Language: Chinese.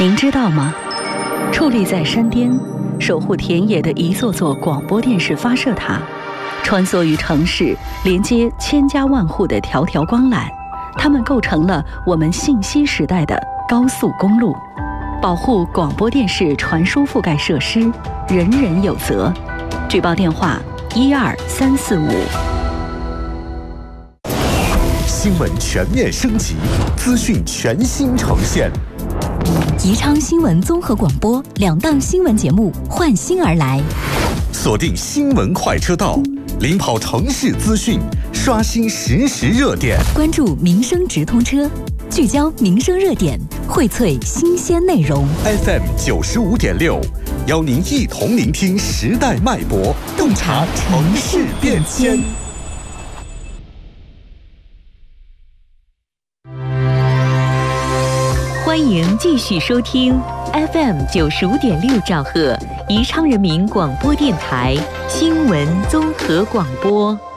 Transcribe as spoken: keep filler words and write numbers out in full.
您知道吗？矗立在山巅，守护田野的一座座广播电视发射塔，穿梭于城市，连接千家万户的条条光缆，它们构成了我们信息时代的高速公路。保护广播电视传输覆盖设施，人人有责。举报电话：一二三四五。 新闻全面升级，资讯全新呈现。 宜昌新闻综合广播两档新闻节目换新而来， 锁定新闻快车道，领跑城市资讯，刷新实时热点， 关注民生直通车，聚焦民生热点，荟萃新鲜内容。 F M 九十五点六，邀您一同聆听时代脉搏，洞察城市变迁。 欢迎继续收听 F M 九十五点六兆赫宜昌人民广播电台新闻综合广播。